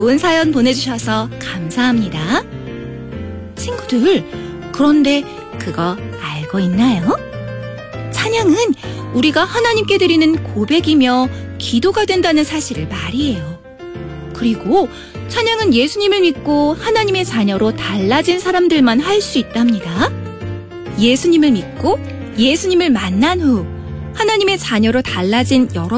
좋은 사연 보내주셔서 감사합니다. 친구들, 그런데 그거 알고 있나요? 찬양은 우리가 하나님께 드리는 고백이며 기도가 된다는 사실을 말이에요. 그리고 찬양은 예수님을 믿고 하나님의 자녀로 달라진 사람들만 할 수 있답니다. 예수님을 믿고 예수님을 만난 후 하나님의 자녀로 달라진 여러분